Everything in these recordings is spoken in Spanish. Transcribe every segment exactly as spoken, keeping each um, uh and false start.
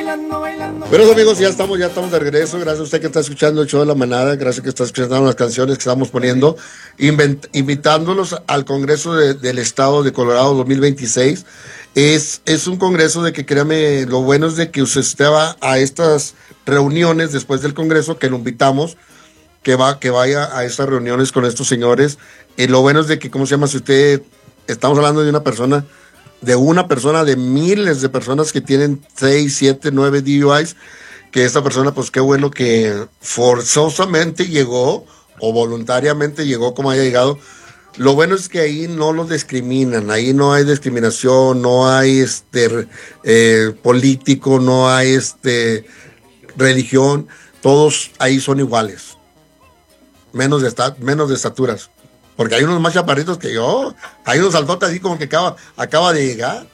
Bueno amigos, ya estamos, ya estamos de regreso. Gracias a usted que está escuchando el show de la manada, gracias que está escuchando las canciones que estamos poniendo, invent, invitándolos al Congreso de, del Estado de Colorado dos mil veintiséis. Es, es un congreso de que, créame, lo bueno es de que usted va a estas reuniones después del Congreso, que lo invitamos, que va, que vaya a estas reuniones con estos señores. Y lo bueno es de que, ¿cómo se llama? Si usted, estamos hablando de una persona, de una persona, de miles de personas que tienen seis, siete, nueve D U Is, que esta persona, pues qué bueno que forzosamente llegó o voluntariamente llegó como haya llegado. Lo bueno es que ahí no los discriminan, ahí no hay discriminación, no hay este eh, político, no hay este religión, todos ahí son iguales, menos de, esta, menos de estaturas. Porque hay unos más chaparritos que yo, hay unos altotes así como que acaba, acaba de llegar.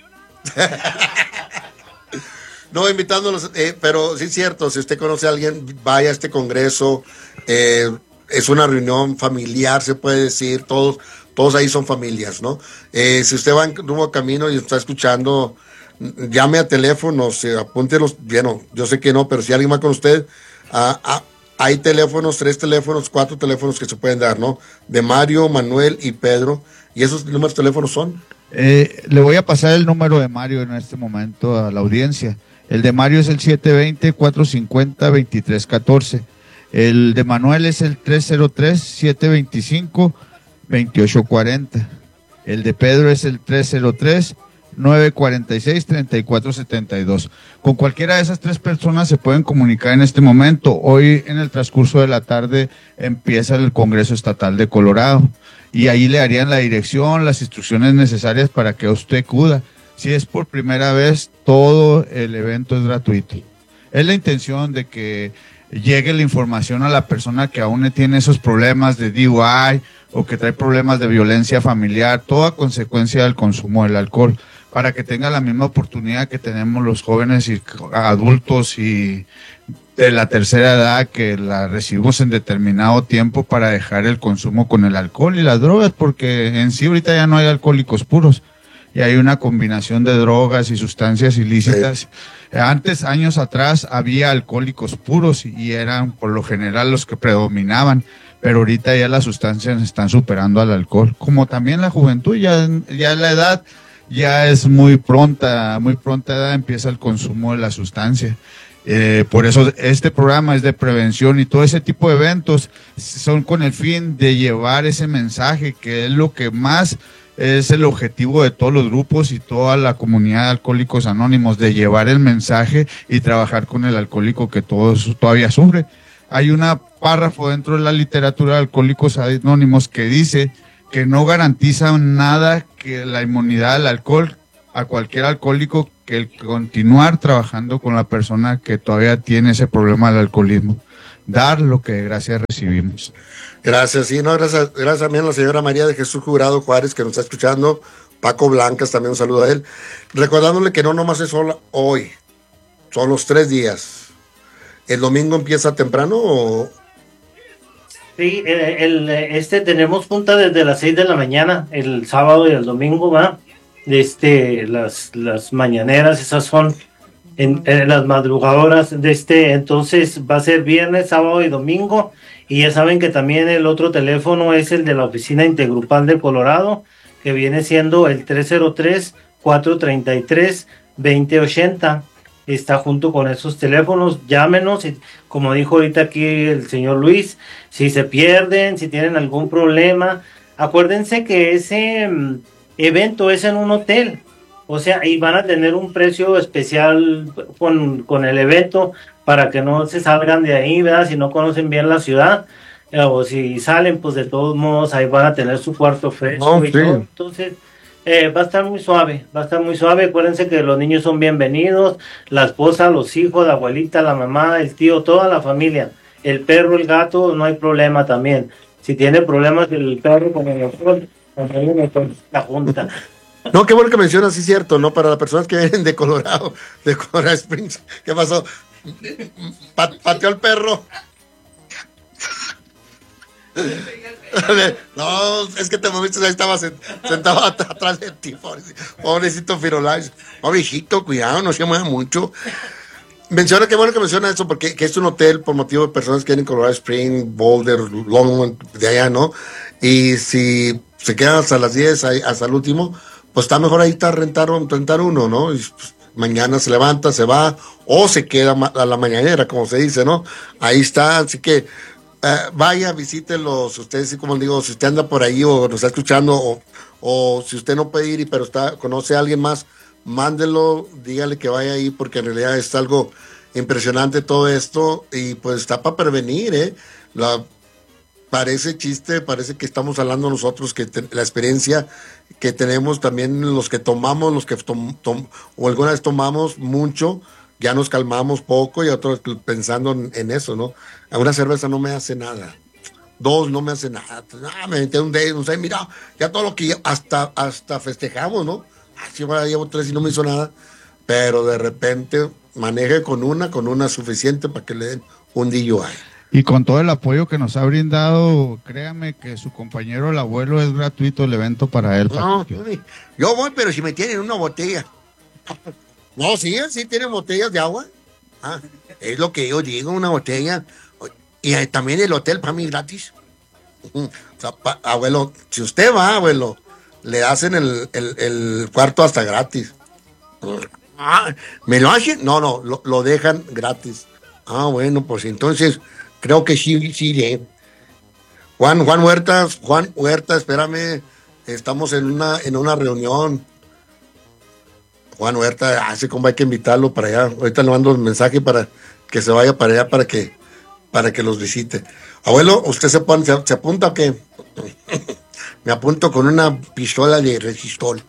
No, invitándolos, eh, pero sí es cierto, si usted conoce a alguien, vaya a este congreso, eh, es una reunión familiar, se puede decir, todos, todos ahí son familias, ¿no? Eh, si usted va en rumbo a camino y está escuchando, llame a teléfonos, eh, apúntelos, bueno, yo sé que no, pero si alguien va con usted, ah, ah, hay teléfonos, tres teléfonos, cuatro teléfonos que se pueden dar, ¿no? De Mario, Manuel y Pedro. ¿Y esos números de teléfonos son? Eh, le voy a pasar el número de Mario en este momento a la audiencia. El de Mario es el siete dos cero, cuatro cinco cero, dos tres uno cuatro. El de Manuel es el tres cero tres, siete dos cinco, dos ocho cuatro cero. El de Pedro es el tres cero tres, nueve cuatro seis, tres cuatro siete dos. Con cualquiera de esas tres personas se pueden comunicar en este momento. Hoy, en el transcurso de la tarde, empieza el Congreso Estatal de Colorado y ahí le harían la dirección, las instrucciones necesarias para que usted acuda. Si es por primera vez, todo el evento es gratuito. Es la intención de que llegue la información a la persona que aún tiene esos problemas de D U I o que trae problemas de violencia familiar, toda consecuencia del consumo del alcohol, para que tenga la misma oportunidad que tenemos los jóvenes y adultos y de la tercera edad que la recibimos en determinado tiempo para dejar el consumo con el alcohol y las drogas, porque en sí ahorita ya no hay alcohólicos puros y hay una combinación de drogas y sustancias ilícitas. Sí. Antes, años atrás, había alcohólicos puros y eran por lo general los que predominaban, pero ahorita ya las sustancias están superando al alcohol, como también la juventud, ya, ya la edad ya es muy pronta, muy pronta edad empieza el consumo de la sustancia. Eh, por eso este programa es de prevención y todo ese tipo de eventos son con el fin de llevar ese mensaje, que es lo que más es el objetivo de todos los grupos y toda la comunidad de Alcohólicos Anónimos, de llevar el mensaje y trabajar con el alcohólico que todos todavía sufre. Hay un párrafo dentro de la literatura de Alcohólicos Anónimos que dice que no garantiza nada que la inmunidad al alcohol a cualquier alcohólico que el continuar trabajando con la persona que todavía tiene ese problema del alcoholismo. Dar lo que de gracia recibimos. Gracias, sí, no, gracias, gracias también a la señora María de Jesús Jurado Juárez que nos está escuchando, Paco Blancas también un saludo a él, recordándole que no nomás es solo hoy, son los tres días. ¿El domingo empieza temprano o...? Sí, el, el, este tenemos junta desde las seis de la mañana, el sábado y el domingo, va, este, las, las mañaneras, esas son en, en las madrugadoras de este, entonces va a ser viernes, sábado y domingo. Y ya saben que también el otro teléfono es el de la oficina intergrupal de Colorado, que viene siendo el tres cero tres, cuatro tres tres, dos cero ocho cero. Está junto con esos teléfonos, llámenos. Y, como dijo ahorita aquí el señor Luis, si se pierden, si tienen algún problema, acuérdense que ese um, evento es en un hotel. O sea, y van a tener un precio especial con, con el evento para que no se salgan de ahí, ¿verdad? Si no conocen bien la ciudad, eh, o si salen, pues de todos modos ahí van a tener su cuarto fresco no, y sí. todo. Entonces, eh, va a estar muy suave, va a estar muy suave. Acuérdense que los niños son bienvenidos, la esposa, los hijos, la abuelita, la mamá, el tío, toda la familia. El perro, el gato, no hay problema también. Si tiene problemas el perro con el alcohol, con la junta. No, qué bueno que mencionas, sí es cierto, ¿no? Para las personas que vienen de Colorado, de Colorado Springs, ¿qué pasó? Pa pateó el perro. No, es que te moviste, ahí estaba sentado atrás de ti, pobrecito, pobrecito Firulais. No, viejito, cuidado, no se mueva mucho. Menciona, qué bueno que menciona eso, porque que es un hotel por motivo de personas que vienen en Colorado Spring, Boulder, Longmont, de allá, ¿no? Y si se quedan hasta las diez, ahí, hasta el último, pues está mejor ahí está rentar, rentar uno, ¿no? Y pues, mañana se levanta, se va, o se queda a la mañanera, como se dice, ¿no? Ahí está, así que uh, vaya, visítelos, ustedes, sí, como digo, si usted anda por ahí o nos está escuchando, o, o si usted no puede ir, pero está, conoce a alguien más, mándelo, dígale que vaya ahí, porque en realidad es algo impresionante todo esto, y pues está para prevenir, ¿eh? La, parece chiste, parece que estamos hablando nosotros, que te, la experiencia que tenemos también, los que tomamos, los que tom, tom, o alguna vez tomamos mucho, ya nos calmamos poco, y otros pensando en, en eso, ¿no? A una cerveza no me hace nada. Dos no me hace nada. Ah, me metí un dedo, no sé, mira, ya todo lo que hasta, hasta festejamos, ¿no? Así ahora llevo tres y no me hizo nada, pero de repente maneje con una, con una suficiente para que le den un D U I. Y con todo el apoyo que nos ha brindado, créame que su compañero el abuelo es gratuito el evento para él. No, yo voy, pero si me tienen una botella. No, sí, sí tienen botellas de agua. Ah, es lo que yo digo, una botella. Y también el hotel para mí gratis. O sea, pa, abuelo, si usted va, abuelo, le hacen el, el, el cuarto hasta gratis. Ah, ¿me lo hacen? No, no, lo, lo dejan gratis. Ah, bueno, pues entonces creo que sí, sí, eh. Juan, Juan Huerta, Juan Huerta, espérame, estamos en una, en una reunión. Juan Huerta, hace como hay que invitarlo para allá. Ahorita le mando un mensaje para que se vaya para allá para que, para que los visite. Abuelo, ¿usted se, pone, se, se apunta o qué? Me apunto con una pistola de resistol.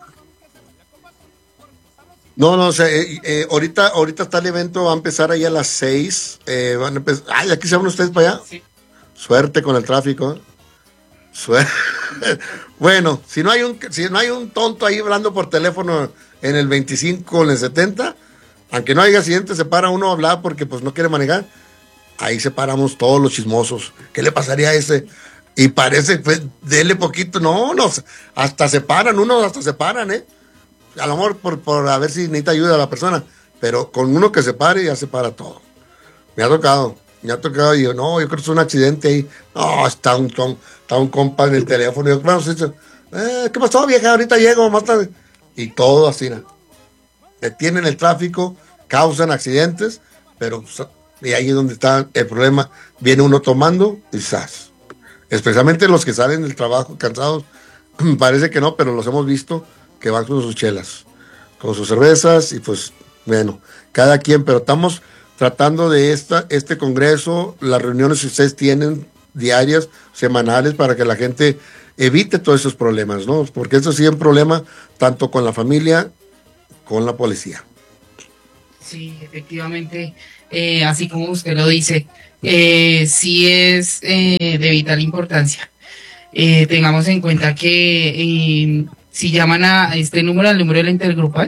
No, no, o sea, eh, eh, ahorita, ahorita está el evento, va a empezar ahí a las seis. Eh, van a empezar, ay, ¿aquí se van ustedes para allá? Sí. Suerte con el tráfico. Suerte. Bueno, si no hay un, si no hay un tonto ahí hablando por teléfono en el veinticinco o en el setenta, aunque no haya accidente, se para uno a hablar porque pues no quiere manejar. Ahí separamos todos los chismosos. ¿Qué le pasaría a ese? Y parece, pues, dele poquito. No, no, hasta se paran, unos hasta se paran, ¿eh? A lo mejor por, por a ver si necesita ayuda a la persona, pero con uno que se pare ya se para todo. Me ha tocado, me ha tocado, y yo, no, yo creo que es un accidente ahí. No, está un, está un compa en el teléfono. Y yo, bueno, eh, ¿qué pasó, vieja? Ahorita llego, más tarde. Y todo así, ¿no? Detienen el tráfico, causan accidentes, pero y ahí es donde está el problema. Viene uno tomando y ¡zas! Especialmente los que salen del trabajo cansados, parece que no, pero los hemos visto que van con sus chelas, con sus cervezas, y pues, bueno, cada quien, pero estamos tratando de esta, este congreso, las reuniones que ustedes tienen diarias, semanales, para que la gente evite todos esos problemas, ¿no? Porque eso sí es un problema tanto con la familia, con la policía. Sí, efectivamente, eh, así como usted lo dice, eh, sí es eh, de vital importancia. Eh, tengamos en cuenta que eh, si llaman a este número, al número de la intergrupal,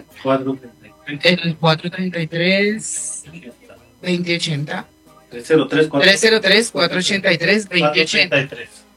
el cuatro treinta y tres, veinte ochenta, trescientos tres, cuatrocientos ochenta y tres, veinte ochenta.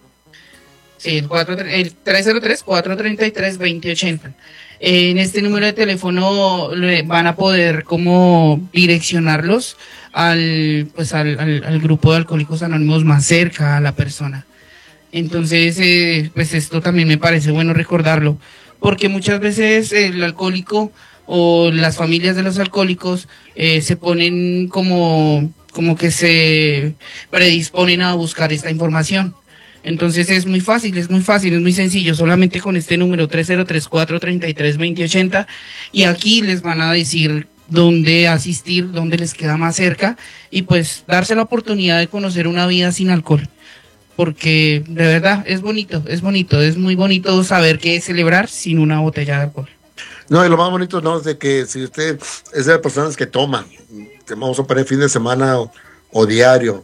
Sí, el, el trescientos tres, cuatrocientos treinta y tres, veinte ochenta. Eh, en este número de teléfono van a poder como direccionarlos al, pues al, al, al grupo de Alcohólicos Anónimos más cerca a la persona. Entonces, eh, pues esto también me parece bueno recordarlo, porque muchas veces el alcohólico o las familias de los alcohólicos eh, se ponen como, como que se predisponen a buscar esta información. Entonces es muy fácil, es muy fácil, es muy sencillo, solamente con este número tres cero tres, cuatrocientos treinta y tres, veinte ochenta, y aquí les van a decir dónde asistir, dónde les queda más cerca, y pues darse la oportunidad de conocer una vida sin alcohol. Porque de verdad es bonito, es bonito, es muy bonito saber qué es celebrar sin una botella de alcohol. No, y lo más bonito, ¿no?, es de que si usted es de las personas que toman, que vamos a poner fin de semana o, o diario,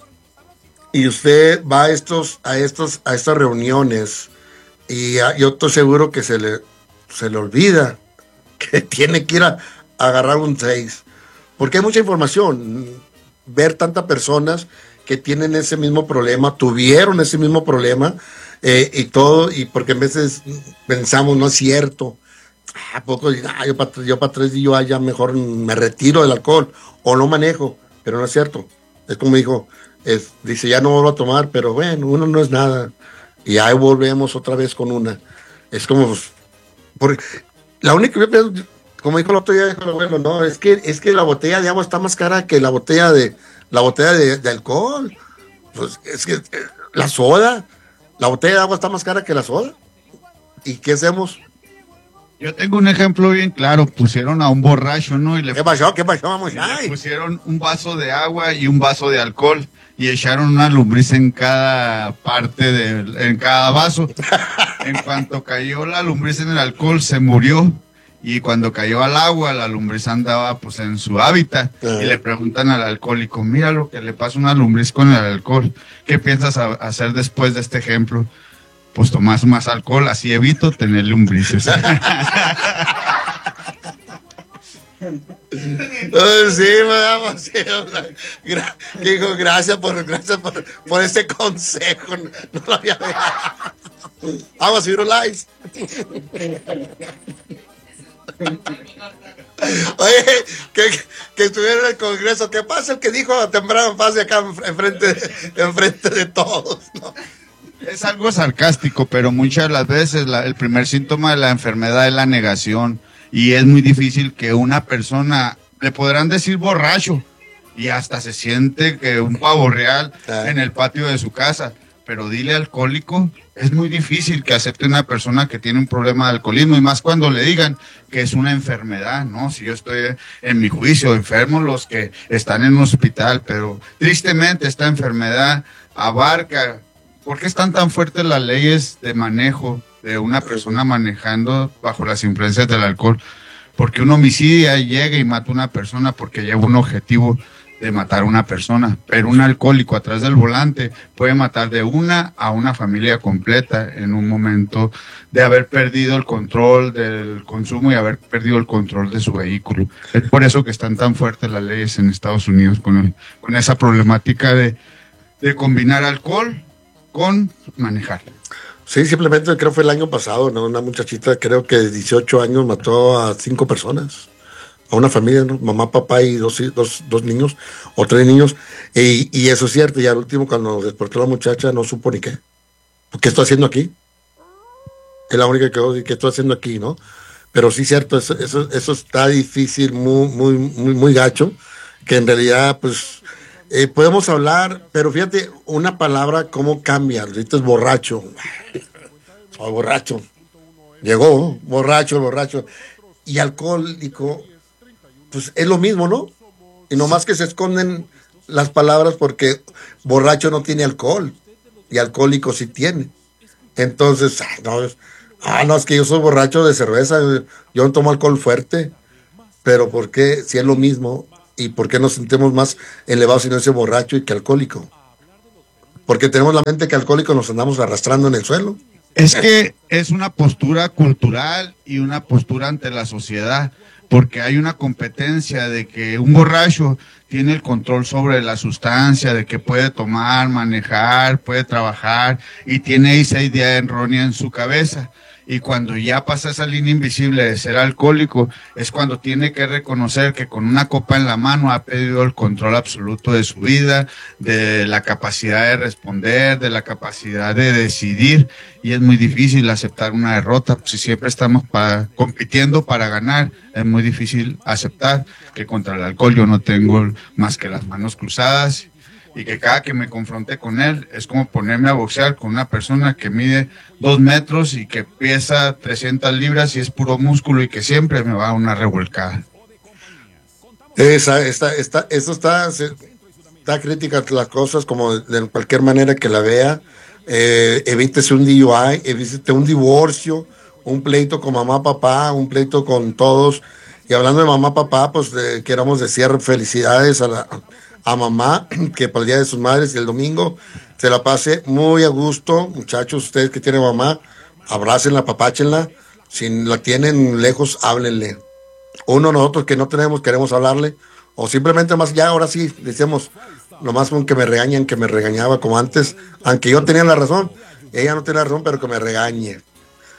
y usted va a estos, a estos, a estas reuniones, y a, yo estoy seguro que se le, se le olvida que tiene que ir a, a agarrar un seis, porque hay mucha información, ver tantas personas que tienen ese mismo problema, tuvieron ese mismo problema, eh, y todo, y porque a veces pensamos, no es cierto, ¿A poco? Ah, yo para yo pa tres D U I ya mejor me retiro del alcohol o no manejo, pero no es cierto. Es como dijo, es, dice, ya no vuelvo a tomar, pero bueno, uno no es nada. Y ahí volvemos otra vez con una. Es como, pues, porque la única, como dijo el otro día, dijo el abuelo, no, es que, es que la botella de agua está más cara que la botella de, la botella de, de alcohol. Pues es que eh, la soda, la botella de agua está más cara que la soda. ¿Y qué hacemos? Yo tengo un ejemplo bien claro, pusieron a un borracho, ¿no? Y le, ¿Qué pasó? ¿Qué pasó? Vamos, y le ay. pusieron un vaso de agua y un vaso de alcohol y echaron una lombriz en cada parte, de, en cada vaso. En cuanto cayó la lombriz en el alcohol, se murió. Y cuando cayó al agua, la lombriz andaba pues en su hábitat. Uh-huh. Y le preguntan al alcohólico, mira lo que le pasa a una lombriz con el alcohol. ¿Qué piensas a- hacer después de este ejemplo? Pues tomás más alcohol, así evito tener lombrices. Oh, sí, vamos, sí, gra- digo, gracias por, gracias por, por este consejo. No, no lo había vamos, Firulais. Oye, que, que estuviera en el Congreso, ¿qué pasa? El que dijo a temprana fase acá enfrente, enfrente de todos, ¿no? Es algo sarcástico, pero muchas de las veces la, el primer síntoma de la enfermedad es la negación. Y es muy difícil que una persona, le podrán decir borracho, y hasta se siente que un pavo real en el patio de su casa. Pero dile alcohólico, es muy difícil que acepte una persona que tiene un problema de alcoholismo, y más cuando le digan que es una enfermedad, ¿no? Si yo estoy en mi juicio, enfermos los que están en un hospital, pero tristemente esta enfermedad abarca. ¿Por qué están tan fuertes las leyes de manejo de una persona manejando bajo las influencias del alcohol? Porque un homicidio llega y mata a una persona porque lleva un objetivo de matar a una persona, pero un alcohólico atrás del volante puede matar de una a una familia completa en un momento de haber perdido el control del consumo y haber perdido el control de su vehículo. Es por eso que están tan fuertes las leyes en Estados Unidos con, el, con esa problemática de, de combinar alcohol con manejar. Sí, simplemente creo que fue el año pasado, ¿no? Una muchachita, creo que de dieciocho años, mató a cinco personas, a una familia, ¿no? Mamá, papá y dos, dos, dos niños, o tres niños, y, y eso es cierto, y al último cuando despertó la muchacha no supo ni qué. ¿Qué estoy haciendo aquí? Es la única que, que estoy haciendo aquí, ¿no? Pero sí, cierto, eso, eso, eso está difícil, muy, muy, muy, muy gacho, que en realidad, pues, Eh, podemos hablar, pero fíjate, una palabra, ¿cómo cambia? Ahorita es borracho. Soy borracho. Llegó, borracho, borracho. Y alcohólico, pues es lo mismo, ¿no? Y nomás que se esconden las palabras porque borracho no tiene alcohol y alcohólico sí tiene. Entonces, ah, no, ah, no, es que yo soy borracho de cerveza, yo no tomo alcohol fuerte. Pero ¿por qué? Si es lo mismo. ¿Y por qué nos sentimos más elevados si no ese borracho y que alcohólico? Porque tenemos la mente que alcohólico nos andamos arrastrando en el suelo. Es que es una postura cultural y una postura ante la sociedad, porque hay una competencia de que un borracho tiene el control sobre la sustancia, de que puede tomar, manejar, puede trabajar y tiene esa idea errónea en su cabeza. Y cuando ya pasa esa línea invisible de ser alcohólico, es cuando tiene que reconocer que con una copa en la mano ha perdido el control absoluto de su vida, de la capacidad de responder, de la capacidad de decidir. Y es muy difícil aceptar una derrota. Si siempre estamos para, compitiendo para ganar, es muy difícil aceptar que contra el alcohol yo no tengo más que las manos cruzadas. Y que cada que me confronte con él es como ponerme a boxear con una persona que mide dos metros y que pesa trescientas libras y es puro músculo y que siempre me va a una revolcada. Esa, esta, esta, eso está, está crítica las cosas como de cualquier manera que la vea. Eh, evítese un D U I, evítese un divorcio, un pleito con mamá, papá, un pleito con todos. Y hablando de mamá, papá, pues eh, queramos decir felicidades a la... a mamá, que para el Día de sus Madres y el domingo se la pase muy a gusto. Muchachos, ustedes que tienen mamá, abrácenla, papáchenla. Si la tienen lejos, háblenle. Uno, nosotros que no tenemos, queremos hablarle. O simplemente más ya, ahora sí, decimos, lo más con que me regañen, que me regañaba como antes, aunque yo tenía la razón, ella no tenía la razón, pero que me regañe.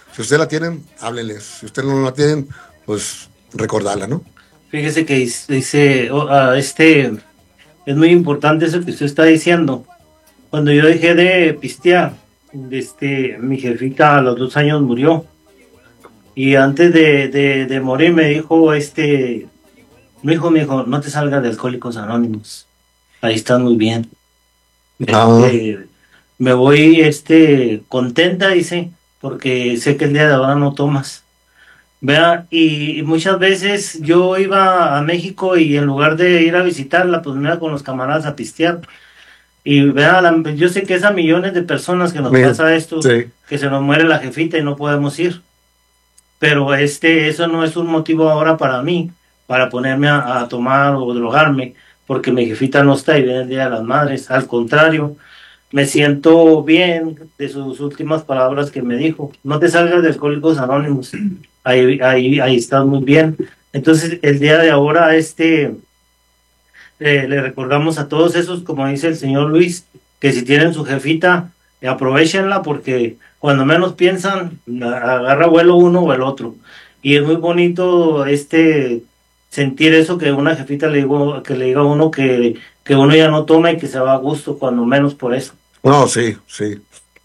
Si usted la tienen, háblenles. Si usted no la tienen, pues recordarla, ¿no? Fíjese que dice, oh, uh, este, es muy importante eso que usted está diciendo. Cuando yo dejé de pistear, este, mi jefita a los dos años murió. Y antes de, de, de morir me dijo, este, mi hijo, mi hijo, no te salgas de Alcohólicos Anónimos. Ahí estás muy bien. Ah. Este, me voy, este, contenta, dice, porque sé que el día de ahora no tomas. Vea, y, y muchas veces yo iba a México y en lugar de ir a visitarla, pues me iba con los camaradas a pistear. Y vea, la- yo sé que es a millones de personas que nos Mira, pasa esto, sí. que se nos muere la jefita y no podemos ir. Pero este, eso no es un motivo ahora para mí, para ponerme a, a tomar o drogarme, porque mi jefita no está y viene el Día de las Madres. Al contrario, me siento bien de sus últimas palabras que me dijo. No te salgas de Alcohólicos Anónimos. Ahí, ahí, ahí estás muy bien. Entonces, el día de ahora, este, eh, le recordamos a todos esos, como dice el señor Luis, que si tienen su jefita, eh, aprovechenla porque cuando menos piensan, a- agarra vuelo uno o el otro. Y es muy bonito este sentir eso que una jefita le digo, que le diga a uno que, que uno ya no toma y que se va a gusto, cuando menos por eso. No, sí, sí.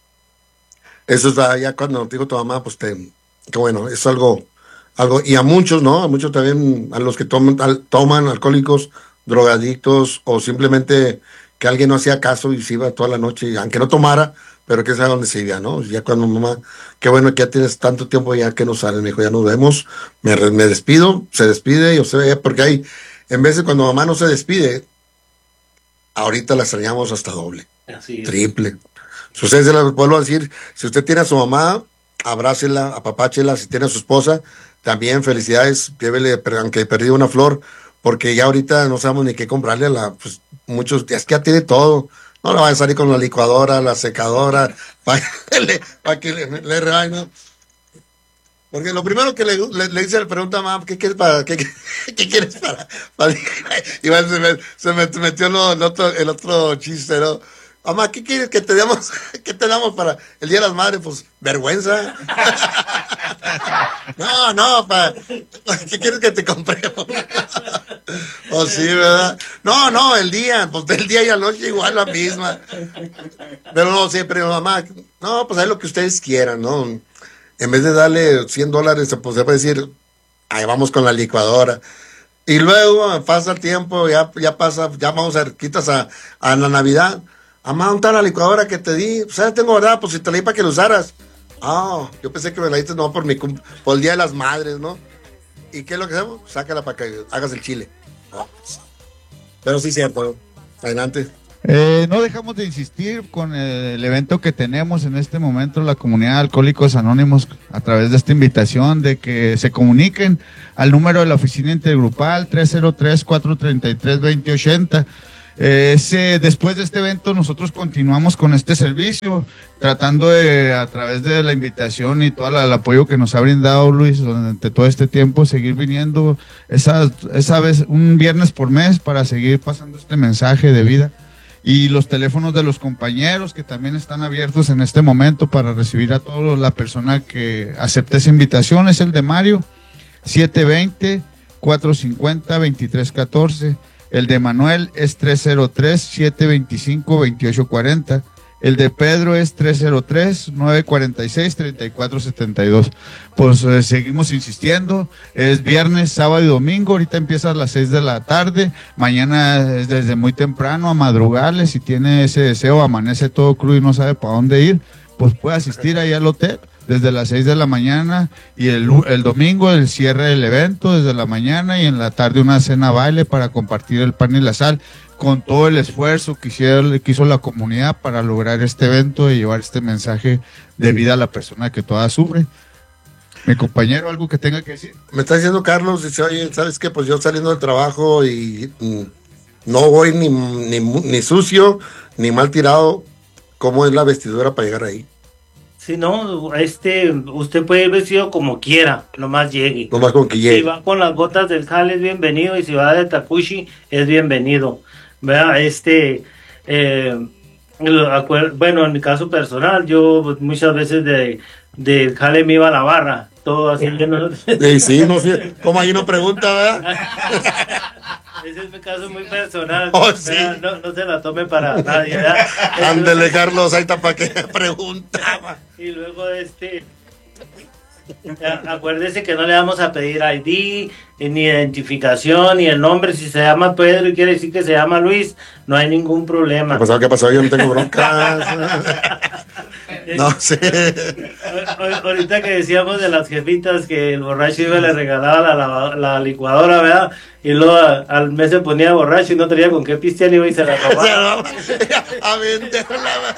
Eso es ah, ya cuando digo tu mamá, pues te, que bueno, es algo, algo, y a muchos, ¿no? A muchos también, a los que toman, al- toman alcohólicos, drogadictos, o simplemente que alguien no hacía caso y se iba toda la noche, y aunque no tomara, pero que sabe dónde se iba, ¿no? Ya cuando mamá, qué bueno que ya tienes tanto tiempo ya que no sales, me dijo, ya nos vemos, me, re- me despido, se despide, y o sea, porque hay, en vez de cuando mamá no se despide, ahorita la extrañamos hasta doble. Así es. Triple. Si usted se la vuelvo a decir, si usted tiene a su mamá, abrácela, apapáchela. Si tiene a su esposa, también felicidades, llévele, pero aunque perdí una flor, porque ya ahorita no sabemos ni qué comprarle a la, pues muchos, es que ya tiene todo. No la va a salir con la licuadora, la secadora, para que le, pa que le, le rebaje, ¿no? Porque lo primero que le, le, le dice, le pregunta a mamá, ¿qué quieres para, qué, qué, qué quieres para, para? Y bueno, se, me, se me metió lo, el, otro, el otro chiste, ¿no? Mamá, ¿qué quieres que te demos, qué te damos para el Día de las Madres? Pues, vergüenza. No, no, pa, ¿qué quieres que te compremos? Oh, sí, ¿verdad? No, no, el día, pues del día y la noche igual la misma. Pero no, siempre, mamá, no, pues es lo que ustedes quieran, ¿no? En vez de darle cien dólares, pues se puede decir, ahí vamos con la licuadora. Y luego pasa el tiempo, ya, ya pasa, ya vamos a quitas a, a la Navidad. Mamá, ¿dónde está la licuadora que te di? Pues ya tengo, ¿verdad? Pues si te la di para que la usaras. Ah, yo pensé que me la diste no por mi cum- por el Día de las Madres, ¿no? ¿Y qué es lo que hacemos? Sácala para que hagas el chile. Ah, pero sí, cierto. Adelante. Eh, no dejamos de insistir con el evento que tenemos en este momento, la comunidad de Alcohólicos Anónimos, a través de esta invitación de que se comuniquen al número de la oficina intergrupal tres cero tres, cuatro tres tres, dos cero ocho cero. Eh, ese, después de este evento nosotros continuamos con este servicio, tratando de, a través de la invitación y todo la, el apoyo que nos ha brindado Luis durante todo este tiempo, seguir viniendo esa, esa vez, un viernes por mes, para seguir pasando este mensaje de vida. Y los teléfonos de los compañeros que también están abiertos en este momento para recibir a toda la persona que acepte esa invitación es el de Mario, siete dos cero, cuatro cinco cero, dos tres uno cuatro. El de Manuel es tres cero tres, siete dos cinco, dos ocho cuatro cero. El de Pedro es tres cero tres, nueve cuatro seis, tres cuatro siete dos. Pues eh, seguimos insistiendo. Es viernes, sábado y domingo. Ahorita empieza a las seis de la tarde. Mañana es desde muy temprano a madrugarle. Si tiene ese deseo, amanece todo crudo y no sabe para dónde ir, pues puede asistir ahí al hotel desde las seis de la mañana, y el, el domingo el cierre del evento desde la mañana, y en la tarde una cena baile para compartir el pan y la sal, con todo el esfuerzo que, hicieron, que hizo la comunidad para lograr este evento y llevar este mensaje de vida a la persona que toda sufre. Mi compañero, ¿algo que tenga que decir? Me está diciendo Carlos, dice, oye, ¿sabes qué? Pues yo saliendo del trabajo y mm, no voy ni, ni, ni sucio, ni mal tirado. ¿Cómo es la vestidura para llegar ahí? Si no, este, usted puede ir vestido como quiera, nomás llegue. Nomás con que llegue. Si va con las botas del jale es bienvenido, y si va de takushi es bienvenido. Vea, este, eh, Bueno, en mi caso personal, yo pues, muchas veces de, de jale me iba a la barra, todo así que no... Sí, sí, no sé, como ahí no pregunta, ¿verdad? Ese es mi caso muy personal, oh, sí. no, no se la tome para nadie, ¿verdad? Ándele, Carlos, ahí está para que preguntaba. Y luego este... Acuérdese que no le vamos a pedir I D, ni identificación, ni el nombre. Si se llama Pedro y quiere decir que se llama Luis, no hay ningún problema. ¿Qué pasó? ¿Qué pasó? Yo no tengo broncas. No sé. Ahorita que decíamos de las jefitas que el borracho iba y le regalaba la, la, la licuadora, ¿verdad? Y luego al mes se ponía borracho y no tenía con qué pistear y se la robaba. A venderla.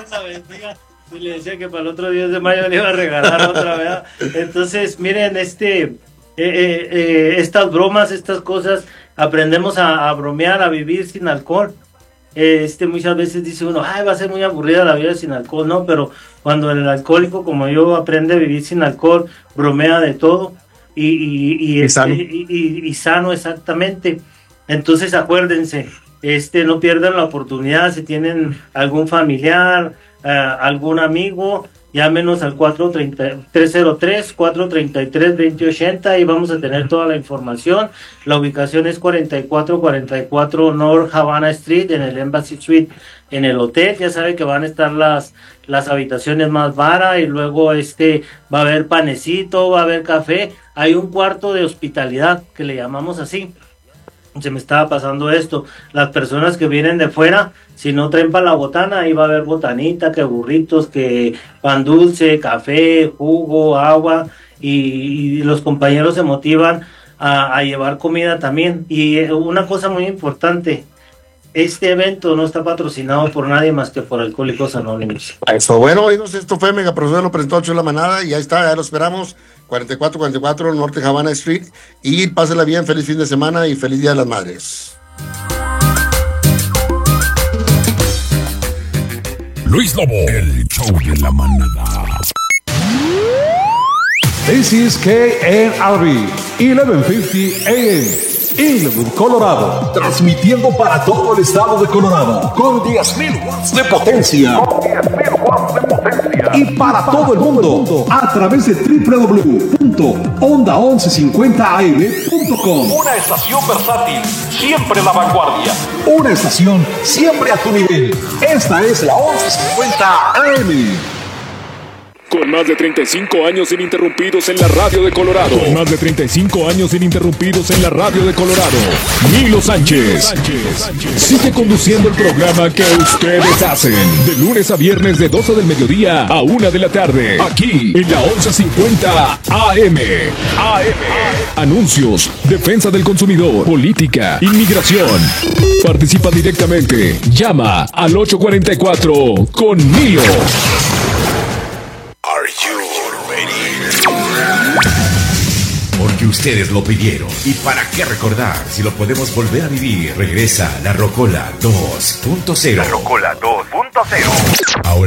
Y le decía que para el otro diez de mayo le iba a regalar otra, ¿verdad? Entonces, miren, este, eh, eh, eh, estas bromas, estas cosas, aprendemos a, a bromear, a vivir sin alcohol. Este, muchas veces dice uno, ay, va a ser muy aburrida la vida sin alcohol, ¿no? Pero cuando el alcohólico, como yo, aprende a vivir sin alcohol, bromea de todo y, y, y, y, este, sano. Y, y, y sano, exactamente. Entonces, acuérdense, este, no pierdan la oportunidad si tienen algún familiar, Uh, algún amigo, llámenos al cuatro tres cero tres, cuatro tres tres, dos cero ocho cero y vamos a tener toda la información. La ubicación es cuarenta y cuatro cuarenta y cuatro North Havana Street en el Embassy Suite en el hotel. Ya sabe que van a estar las, las habitaciones más varas y luego este va a haber panecito, va a haber café. Hay un cuarto de hospitalidad que le llamamos así. Se me estaba pasando esto, las personas que vienen de fuera, si no traen para la botana, ahí va a haber botanita, que burritos, que pan dulce, café, jugo, agua, y, y los compañeros se motivan a, a llevar comida también. Y una cosa muy importante, este evento no está patrocinado por nadie más que por Alcohólicos Anónimos. Eso, bueno, amigos, esto fue Mega Profesor, lo presentó Chuy La Manada y ahí está, ya lo esperamos, cuarenta y cuatro cuarenta y cuatro Norte Havana Street, y pásela bien, feliz fin de semana y feliz Día de las Madres. Luis Lobo, el show de la manada. This is K N R B, eleven fifty A M. Inglewood, Colorado, transmitiendo para todo el estado de Colorado con diez mil watts de potencia. Con diez mil watts de potencia. Y para todo el mundo a través de doble u doble u doble u punto onda once cincuenta a m punto com. Una estación versátil, siempre la vanguardia. Una estación siempre a tu nivel. Esta es la once cincuenta A M. Con más de treinta y cinco años ininterrumpidos en la radio de Colorado. Con más de treinta y cinco años ininterrumpidos en la radio de Colorado. Milo Sánchez. Sánchez. Sigue conduciendo el programa que ustedes hacen. De lunes a viernes de doce del mediodía a una de la tarde. Aquí en la once cincuenta A M. A M. Anuncios, defensa del consumidor, política, inmigración. Participa directamente. Llama al ocho cuatro cuatro con Milo. Are you ready? Porque ustedes lo pidieron. ¿Y para qué recordar si lo podemos volver a vivir? Regresa la Rocola dos punto cero. La Rocola dos punto cero. Ahora